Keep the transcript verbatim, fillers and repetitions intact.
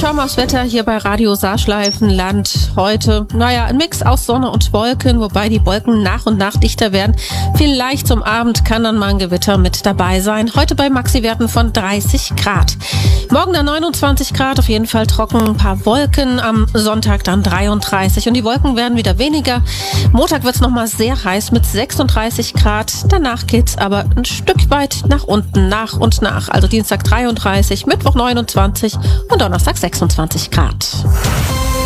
schauen wir aufs Wetter hier bei Radio Saarschleifenland. Heute, naja, ein Mix aus Sonne und Wolken, wobei die Wolken nach und nach dichter werden. Vielleicht zum Abend kann dann mal ein Gewitter mit dabei sein. Heute bei Maxi-Werten von dreißig Grad. Morgen dann neunundzwanzig Grad, auf jeden Fall trocken, ein paar Wolken. Am Sonntag dann dreiunddreißig und die Wolken werden wieder weniger. Montag wird's nochmal sehr heiß mit sechsunddreißig Grad. Danach geht's aber ein Stück weit nach unten, nach und nach. Also Dienstag dreiunddreißig, Mittwoch neunundzwanzig und Donnerstag sechsundzwanzig Grad.